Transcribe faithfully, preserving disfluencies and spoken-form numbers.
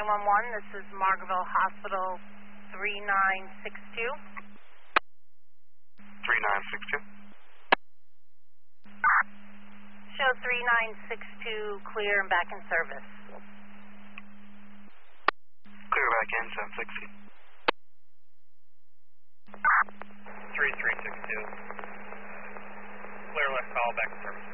nine one one, this is Margaretville Hospital three nine six two. three nine six two. Show three nine six two clear and back in service. Clear back in, seven sixty. three three six two. Clear left call, back in service.